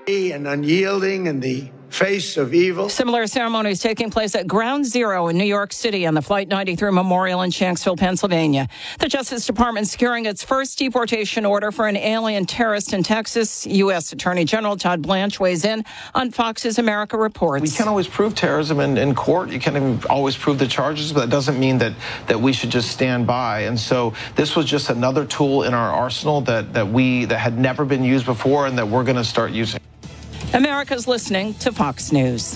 And unyielding in the face of evil. Similar ceremonies taking place at Ground Zero in New York City and the Flight 93 Memorial in Shanksville, Pennsylvania. The Justice Department securing its first deportation order for an alien terrorist in Texas. U.S. Attorney General Todd Blanche weighs in on Fox's America Reports. We can't always prove terrorism in court. You can't even always prove the charges, but that doesn't mean that we should just stand by. And so this was just another tool in our arsenal that had never been used before and that we're going to start using. America's listening to Fox News.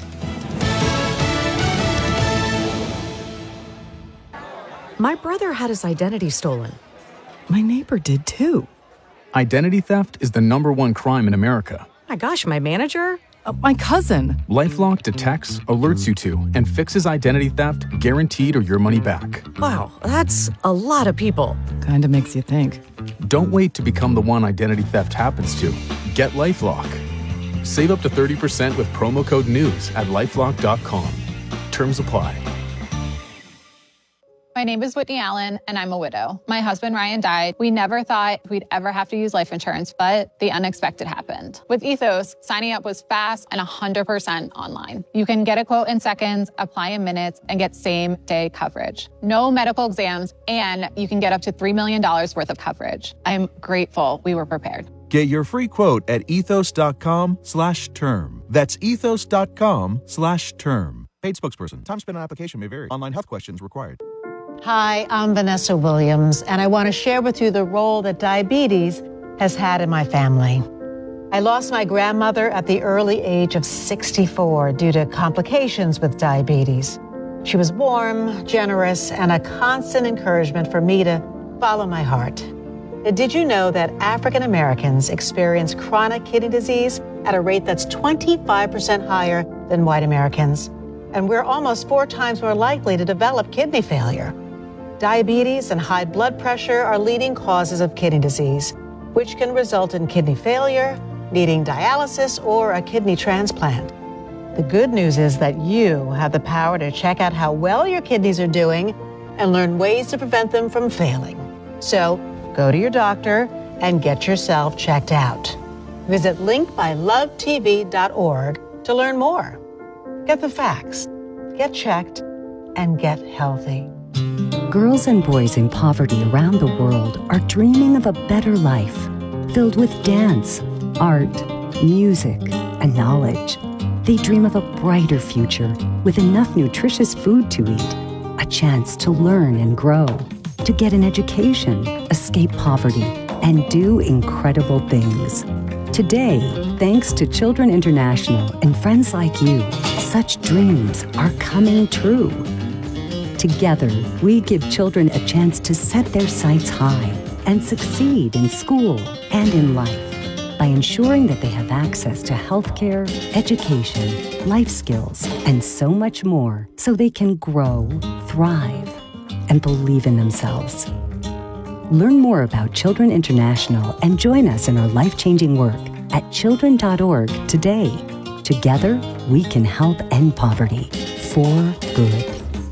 My brother had his identity stolen. My neighbor did too. Identity theft is the #1 crime in America. My gosh, my manager? My cousin. LifeLock detects, alerts you to, and fixes identity theft guaranteed or your money back. Wow, that's a lot of people. Kinda makes you think. Don't wait to become the one identity theft happens to. Get LifeLock. Save up to 30% with promo code NEWS at LifeLock.com. Terms apply. My name is Whitney Allen, and I'm a widow. My husband, Ryan, died. We never thought we'd ever have to use life insurance, but the unexpected happened. With Ethos, signing up was fast and 100% online. You can get a quote in seconds, apply in minutes, and get same-day coverage. No medical exams, and you can get up to $3 million worth of coverage. I'm grateful we were prepared. Get your free quote at ethos.com/term. That's ethos.com/term. Paid spokesperson. Time spent on application may vary. Online health questions required. Hi, I'm Vanessa Williams, and I want to share with you the role that diabetes has had in my family. I lost my grandmother at the early age of 64 due to complications with diabetes. She was warm, generous, and a constant encouragement for me to follow my heart. Did you know that African Americans experience chronic kidney disease at a rate that's 25% higher than white Americans? And we're almost 4 times more likely to develop kidney failure. Diabetes and high blood pressure are leading causes of kidney disease, which can result in kidney failure, needing dialysis, or a kidney transplant. The good news is that you have the power to check out how well your kidneys are doing and learn ways to prevent them from failing. So, go to your doctor and get yourself checked out. Visit linkbylovetv.org to learn more. Get the facts, get checked, and get healthy. Girls and boys in poverty around the world are dreaming of a better life, filled with dance, art, music, and knowledge. They dream of a brighter future with enough nutritious food to eat, a chance to learn and grow, to get an education, escape poverty, and do incredible things. Today, thanks to Children International and friends like you, such dreams are coming true. Together, we give children a chance to set their sights high and succeed in school and in life by ensuring that they have access to healthcare, education, life skills, and so much more so they can grow, thrive, and believe in themselves. Learn more about Children International and join us in our life-changing work at children.org today. Together, we can help end poverty for good.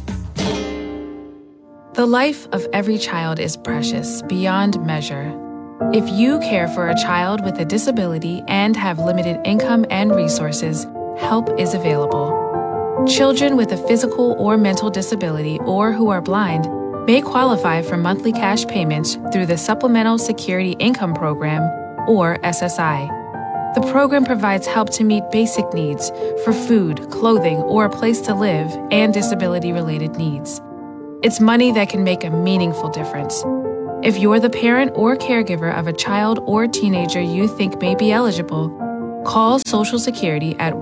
The life of every child is precious beyond measure. If you care for a child with a disability and have limited income and resources, help is available. Children with a physical or mental disability or who are blind may qualify for monthly cash payments through the Supplemental Security Income Program, or SSI. The program provides help to meet basic needs for food, clothing, or a place to live, and disability-related needs. It's money that can make a meaningful difference. If you're the parent or caregiver of a child or teenager you think may be eligible, call Social Security at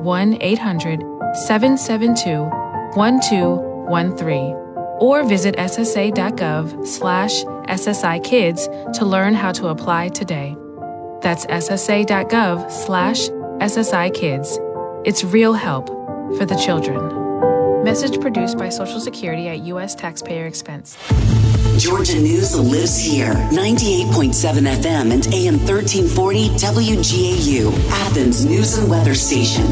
1-800-772-1213 or visit ssa.gov/SSIkids to learn how to apply today. That's ssa.gov/SSIkids. It's real help for the children. Message produced by Social Security at U.S. taxpayer expense. Georgia News lives here. 98.7 FM and AM 1340 WGAU, Athens News and Weather Station.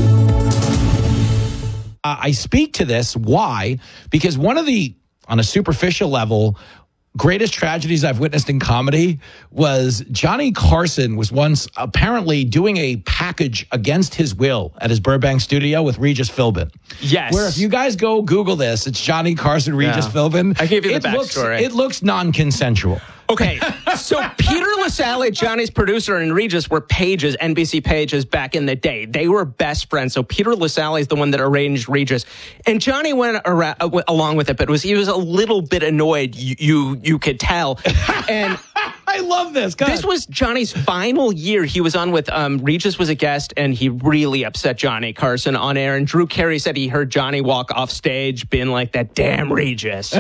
I speak to this. Why? Because on a superficial level, greatest tragedies I've witnessed in comedy was Johnny Carson was once apparently doing a package against his will at his Burbank studio with Regis Philbin. Yes. Where if you guys go Google this, it's Johnny Carson, Regis Philbin. I gave you the backstory. It looks non-consensual. Okay, so Peter LaSalle, Johnny's producer, and Regis were pages, NBC pages back in the day. They were best friends. So Peter LaSalle is the one that arranged Regis, and Johnny went along with it, but he was a little bit annoyed. You could tell, and. I love this. This was Johnny's final year. He was on with Regis was a guest, and he really upset Johnny Carson on air. And Drew Carey said he heard Johnny walk off stage, being like, "That damn Regis."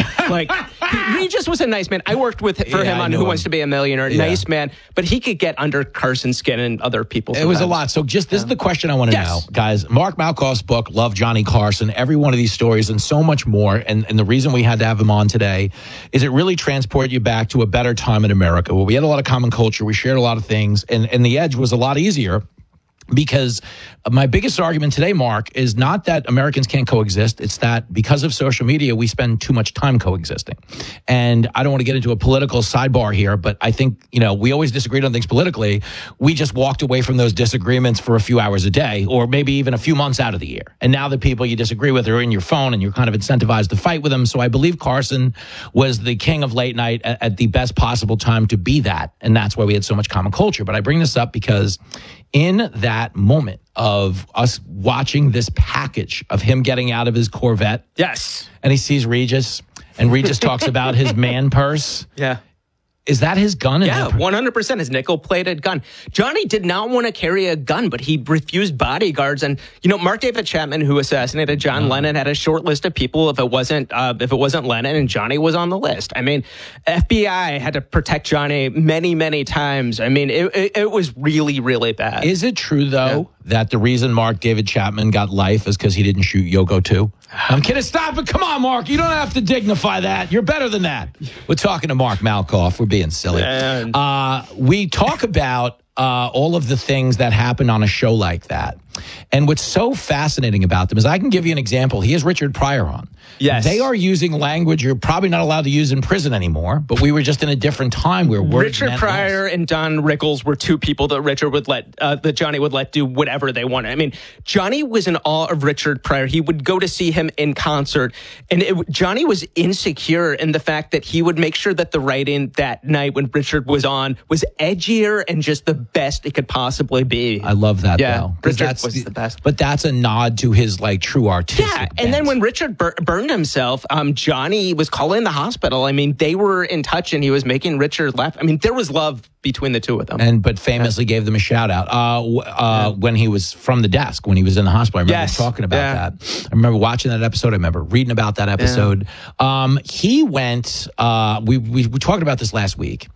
Regis was a nice man. I worked for him on Who Wants to Be a Millionaire. Yeah. Nice man, but he could get under Carson's skin and other people's. It was a lot. So this is the question I want to know, guys. Mark Malkoff's book, Love Johnny Carson, every one of these stories and so much more. And the reason we had to have him on today is it really transported you back to a better time in America. Well, we had a lot of common culture. We shared a lot of things. And the edge was a lot easier because my biggest argument today, Mark, is not that Americans can't coexist. It's that because of social media, we spend too much time coexisting. And I don't want to get into a political sidebar here, but I think, we always disagreed on things politically. We just walked away from those disagreements for a few hours a day, or maybe even a few months out of the year. And now the people you disagree with are in your phone and you're kind of incentivized to fight with them. So I believe Carson was the king of late night at the best possible time to be that. And that's why we had so much common culture. But I bring this up because in that moment of us watching this package of him getting out of his Corvette. Yes. And he sees Regis, and Regis talks about his man purse. Yeah. Is that his gun? Yeah, 100%. His nickel-plated gun. Johnny did not want to carry a gun, but he refused bodyguards. And Mark David Chapman, who assassinated John Lennon, had a short list of people. If it wasn't Lennon, and Johnny was on the list. I mean, FBI had to protect Johnny many, many times. I mean, it was really, really bad. Is it true though that the reason Mark David Chapman got life is because he didn't shoot Yoko too? I'm kidding. Stop it. Come on, Mark. You don't have to dignify that. You're better than that. We're talking to Mark Malkoff. We're being silly. We talk about all of the things that happen on a show like that. And what's so fascinating about them is I can give you an example. He has Richard Pryor on. Yes. They are using language you're probably not allowed to use in prison anymore, but we were just in a different time where words Richard Pryor and Don Rickles were two people that that Johnny would let do whatever they wanted. I mean, Johnny was in awe of Richard Pryor. He would go to see him in concert, and Johnny was insecure in the fact that he would make sure that the writing that night when Richard was on was edgier and just the best it could possibly be. I love that, though. Richard was the best. But that's a nod to his true artistic. Yeah, and then when Richard burned himself, Johnny was calling the hospital. I mean, they were in touch, and he was making Richard laugh. I mean, there was love between the two of them. But famously gave them a shout out when he was from the desk, when he was in the hospital. I remember talking about that. I remember watching that episode. I remember reading about that episode. He went, we talked about this last week.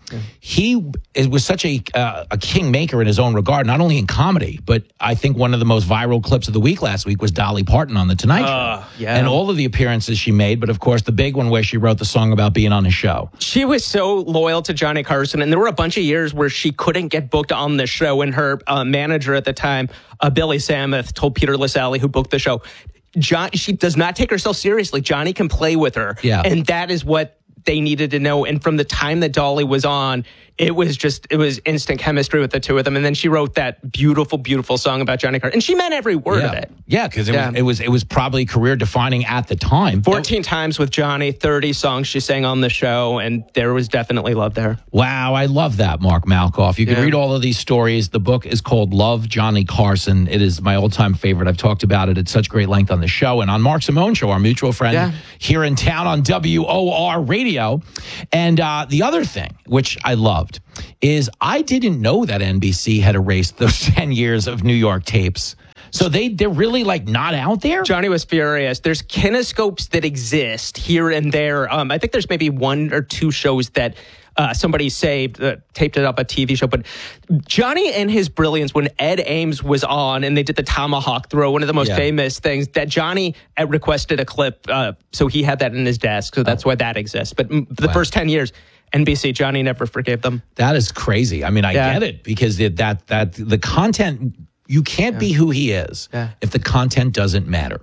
It was such a kingmaker in his own regard, not only in comedy, but I think one of the most viral clips of the week last week was Dolly Parton on The Tonight Show. And all of the appearances she made, but of course the big one where she wrote the song about being on his show. She was so loyal to Johnny Carson, and there were a bunch of years where she couldn't get booked on the show, and her manager at the time, Billy Samuth, told Peter LaSalle, who booked the show, she does not take herself seriously. Johnny can play with her. Yeah. And that is what they needed to know. And from the time that Dolly was on, it was instant chemistry with the two of them. And then she wrote that beautiful, beautiful song about Johnny Carson. And she meant every word of it. Yeah, because it was probably career defining at the time. 14 times with Johnny, 30 songs she sang on the show, and there was definitely love there. Wow, I love that, Mark Malkoff. You can read all of these stories. The book is called Love Johnny Carson. It is my all-time favorite. I've talked about it at such great length on the show and on Mark Simone Show, our mutual friend here in town on WOR Radio. And the other thing, which I loved, is I didn't know that NBC had erased those 10 years of New York tapes. So they're really not out there? Johnny was furious. There's kinescopes that exist here and there. I think there's maybe one or two shows that somebody saved, taped it up, a TV show. But Johnny and his brilliance, when Ed Ames was on and they did the tomahawk throw, one of the most famous things, that Johnny requested a clip. So he had that in his desk. So that's why that exists. But the first 10 years, NBC, Johnny never forgave them. That is crazy. I mean, I get it, because the content, you can't be who he is if the content doesn't matter.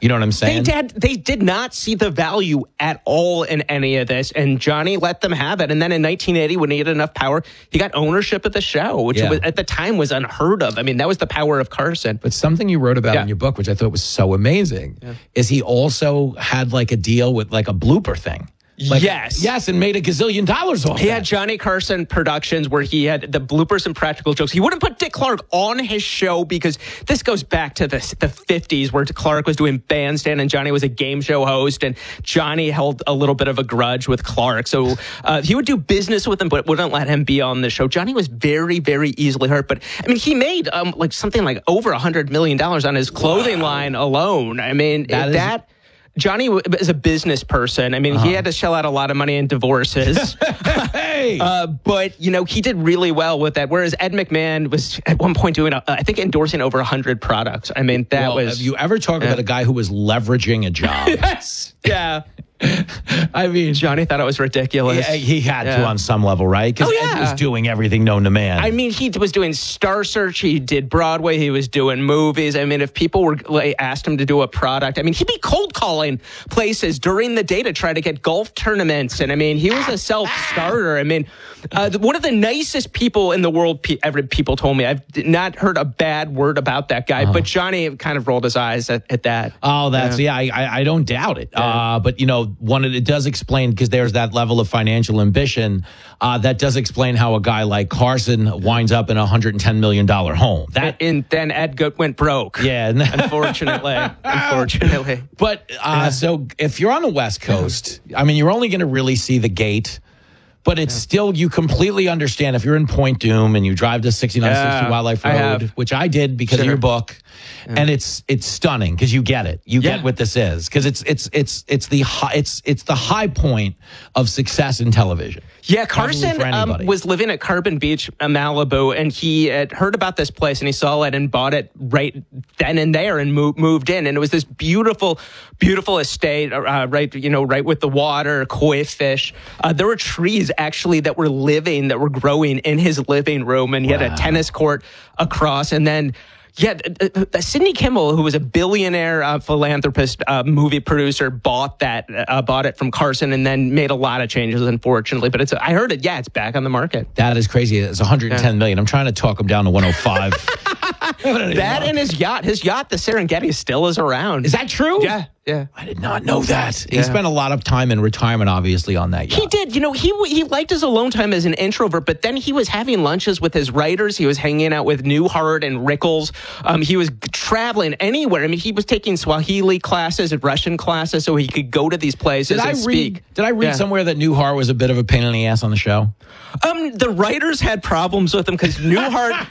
You know what I'm saying? They did not see the value at all in any of this, and Johnny let them have it. And then in 1980, when he had enough power, he got ownership of the show, which was, at the time was unheard of. I mean, that was the power of Carson. But something you wrote about in your book, which I thought was so amazing, is he also had like a deal with like a blooper thing. Yes, and made $1 gazillion off He had Johnny Carson Productions where he had the bloopers and practical jokes. He wouldn't put Dick Clark on his show because this goes back to the 50s where Clark was doing Bandstand and Johnny was a game show host, and Johnny held a little bit of a grudge with Clark. So he would do business with him but wouldn't let him be on the show. Johnny was very, very easily hurt. But, I mean, he made something like over $100 million on his clothing line alone. I mean, Johnny is a business person. I mean, he had to shell out a lot of money in divorces. But, he did really well with that. Whereas Ed McMahon was at one point doing, I think, endorsing over 100 products. I mean, have you ever talked about a guy who was leveraging a job? Yes. Yeah. I mean, Johnny thought it was ridiculous. He had to on some level, right? Because Ed was doing everything known to man. I mean, he was doing Star Search. He did Broadway. He was doing movies. I mean, if people asked him to do a product, I mean, he'd be cold calling places during the day to try to get golf tournaments. And I mean, he was a self-starter. I mean, one of the nicest people in the world, people told me. I've not heard a bad word about that guy. But Johnny kind of rolled his eyes at that. Oh, I don't doubt it. But, it does explain, because there's that level of financial ambition, that does explain how a guy like Carson winds up in a $110 million home. And then Ed went broke. Yeah. Unfortunately. But so if you're on the West Coast, I mean, you're only going to really see the gate. But it's still, you completely understand if you're in Point Doom and you drive to 6960 Wildlife Road, which I did because of your book, and it's stunning because you get it. You get what this is, because it's the high point of success in television. Yeah, Carson was living at Carbon Beach, Malibu, and he had heard about this place, and he saw it and bought it right then and there and moved in. And it was this beautiful, beautiful estate, right with the water, koi fish. There were trees actually that were growing in his living room, and he had a tennis court across, and then. Yeah, Sidney Kimmel, who was a billionaire philanthropist, movie producer, bought it from Carson and then made a lot of changes, unfortunately. But I heard it. Yeah, it's back on the market. That is crazy. It's $110 million. I'm trying to talk him down to 105. That and his yacht, the Serengeti, still is around. Is that true? Yeah. Yeah, I did not know that. He spent a lot of time in retirement, obviously, on that yacht. He did. He liked his alone time as an introvert, but then he was having lunches with his writers. He was hanging out with Newhart and Rickles. He was traveling anywhere. I mean, he was taking Swahili classes and Russian classes so he could go to these places and speak. Did I read somewhere that Newhart was a bit of a pain in the ass on the show? The writers had problems with him because Newhart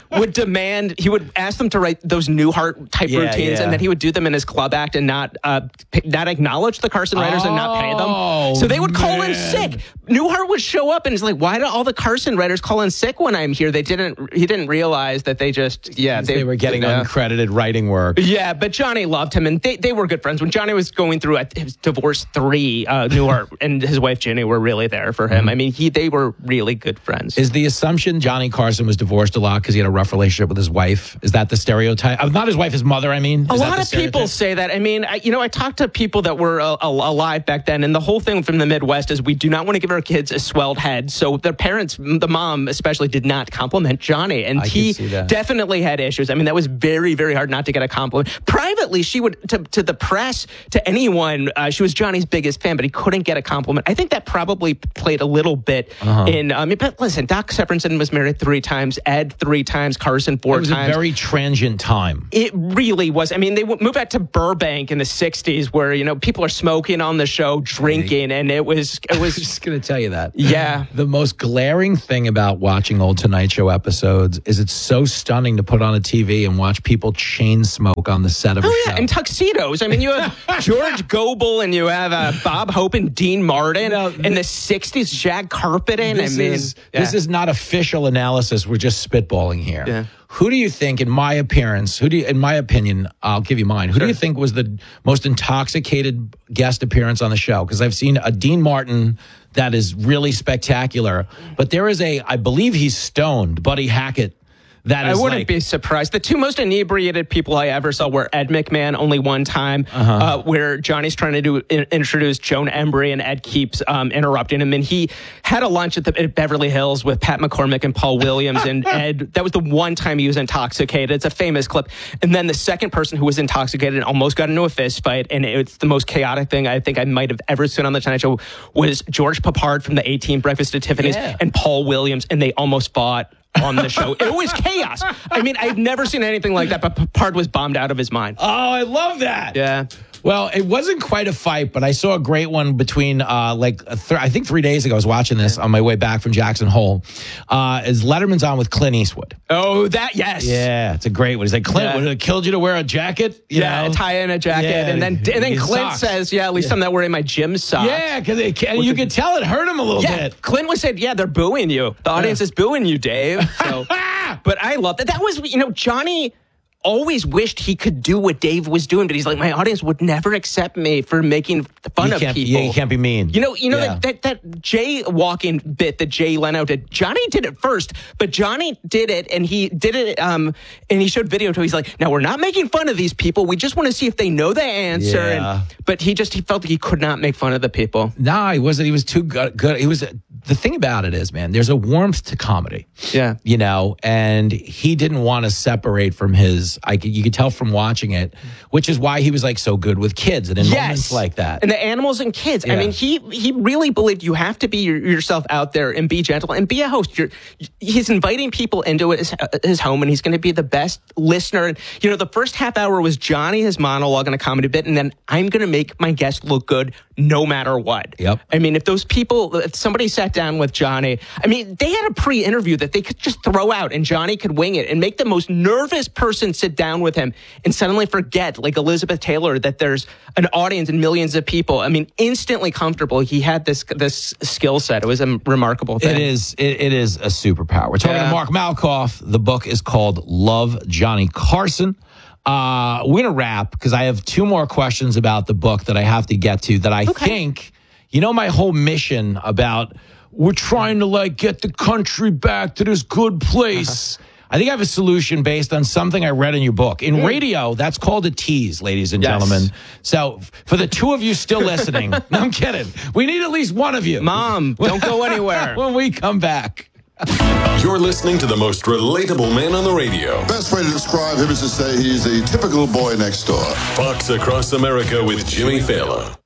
he would ask them to write those Newhart type routines, and then he would do them in his club act and not acknowledge the Carson writers and not pay them. So they would call in sick. Newhart would show up and he's like, why do all the Carson writers call in sick when I'm here? He didn't realize that they were getting uncredited writing work. Yeah, but Johnny loved him and they were good friends. When Johnny was going through his divorce 3, Newhart and his wife Ginny were really there for him. I mean, they were really good friends. Is the assumption Johnny Carson was divorced a lot because he had a rough relationship with his wife? Is that the stereotype? Not his wife, his mother, I mean. A lot of people say that. I mean, I talked to people that were alive back then, and the whole thing from the Midwest is we do not want to give our kids a swelled head. So their parents, the mom especially, did not compliment Johnny, and he definitely had issues. I mean, that was very, very hard not to get a compliment. Privately, she would, to the press, to anyone, she was Johnny's biggest fan, but he couldn't get a compliment. I think that probably played a little bit in, but listen, Doc Severinsen was married 3 times, Ed 3 times, Carson 4 times. It was a very transient time. It really was. I mean, they moved out to Burbank in the 60s where, people are smoking on the show, drinking, and it was just going to tell you that. Yeah. The most glaring thing about watching old Tonight Show episodes is it's so stunning to put on a TV and watch people chain smoke on the set of a show. In tuxedos. I mean, you have George Goebel and you have Bob Hope and Dean Martin in the 60s, Jag carpeting. This is not official analysis. We're just spitballing here. Yeah. Who do you think, in my opinion, I'll give you mine. Who do you think was the most intoxicated guest appearance on the show? Because I've seen a Dean Martin that is really spectacular. But there is I believe he's stoned, Buddy Hackett, That is I wouldn't be surprised. The two most inebriated people I ever saw were Ed McMahon, only one time, where Johnny's trying to introduce Joan Embry, and Ed keeps interrupting him. And he had a lunch at Beverly Hills with Pat McCormick and Paul Williams. And Ed, that was the one time he was intoxicated. It's a famous clip. And then the second person who was intoxicated and almost got into a fist fight, and it's the most chaotic thing I think I might have ever seen on the Tonight Show, was George Papard from the 18 Breakfast at Tiffany's and Paul Williams, and they almost fought on the show. It was chaos. I mean, I've never seen anything like that, but Papard was bombed out of his mind. Oh, I love that. Yeah. Well, it wasn't quite a fight, but I saw a great one between, I think 3 days ago, I was watching this on my way back from Jackson Hole, as Letterman's on with Clint Eastwood. Oh, that, yes. Yeah, it's a great one. He's like, Clint, would it have killed you to wear a jacket? You know? Tie in a jacket. And then Clint socks. says, at least I'm not wearing my gym socks. Yeah, because you could tell it hurt him a little bit. Clint was saying, they're booing you. The audience is booing you, Dave. So, but I love that. That was, Johnny always wished he could do what Dave was doing, but he's like, my audience would never accept me for making fun of people. Yeah, you can't be mean. That jaywalking bit that Jay Leno did, Johnny did it first, but Johnny did it, and he did it, and he showed video to it. He's like, now we're not making fun of these people. We just want to see if they know the answer. Yeah. But he felt like he could not make fun of the people. No, he wasn't. He was too good. He was. The thing about it is, man, there's a warmth to comedy. Yeah. And he didn't want to separate from his, you could tell from watching it, which is why he was like so good with kids and in moments like that. And the animals and kids. Yeah. I mean, he really believed you have to be yourself out there and be gentle and be a host. He's inviting people into his home, and he's going to be the best listener. And, the first half hour was Johnny, his monologue and a comedy bit, and then I'm going to make my guest look good no matter what. Yep. I mean, if somebody sat down with Johnny, I mean, they had a pre-interview that they could just throw out and Johnny could wing it and make the most nervous person sit down with him and suddenly forget, like Elizabeth Taylor, that there's an audience and millions of people. I mean, instantly comfortable. He had this skill set. It was a remarkable thing. It is a superpower. We're talking to Mark Malkoff. The book is called Love, Johnny Carson. We're going to wrap because I have two more questions about the book that I have to get to that I think, my whole mission about we're trying to get the country back to this good place. I think I have a solution based on something I read in your book. In radio, that's called a tease, ladies and gentlemen. So for the two of you still listening, no, I'm kidding. We need at least one of you. Mom, don't go anywhere. When we come back. You're listening to the most relatable man on the radio. Best way to describe him is to say he's a typical boy next door. Fox Across America with Jimmy Fallon.